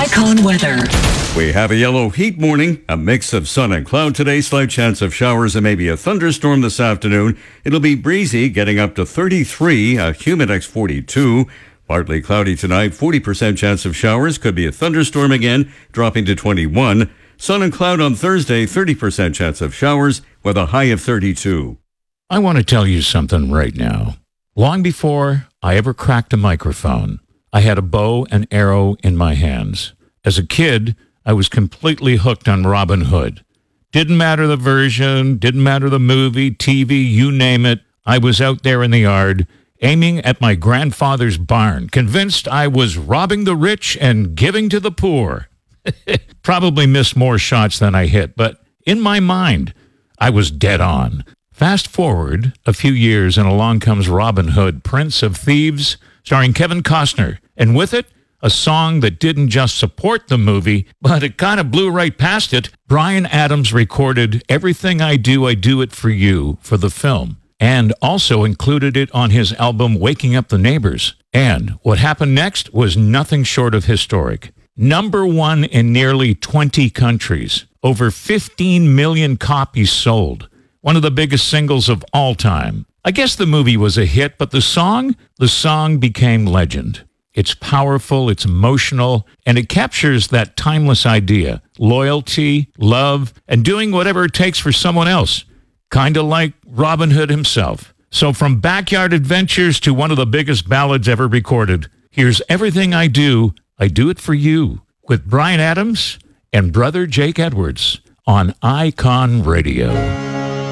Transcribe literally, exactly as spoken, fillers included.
Icon weather. We have a yellow heat warning, a mix of sun and cloud today, slight chance of showers and maybe a thunderstorm this afternoon. It'll be breezy, getting up to thirty-three, a humid forty-two. Partly cloudy tonight, forty percent chance of showers, could be a thunderstorm again, dropping to twenty-one. Sun and cloud on Thursday, thirty percent chance of showers with a high of thirty-two. I want to tell you something right now. Long before I ever cracked a microphone, I had a bow and arrow in my hands. As a kid, I was completely hooked on Robin Hood. Didn't matter the version, didn't matter the movie, T V, you name it. I was out there in the yard, aiming at my grandfather's barn, convinced I was robbing the rich and giving to the poor. Probably missed more shots than I hit, but in my mind, I was dead on. Fast forward a few years, and along comes Robin Hood, Prince of Thieves, starring Kevin Costner, and with it, a song that didn't just support the movie, but it kind of blew right past it. Bryan Adams recorded Everything I Do, I Do It For You for the film, and also included it on his album Waking Up the Neighbors. And what happened next was nothing short of historic. Number one in nearly twenty countries. Over fifteen million copies sold. One of the biggest singles of all time. I guess the movie was a hit, but the song? The song became legend. It's powerful, it's emotional, and it captures that timeless idea. Loyalty, love, and doing whatever it takes for someone else. Kind of like Robin Hood himself. So from Backyard Adventures to one of the biggest ballads ever recorded, here's Everything I Do, I Do It For You, with Bryan Adams and brother Jake Edwards on Icon Radio.